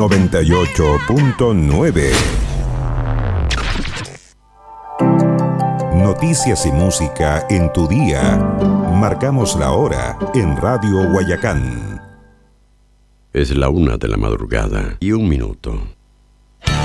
98.9. Noticias y música en tu día. Marcamos la hora en Radio Guayacán. Es la 1:01 a.m.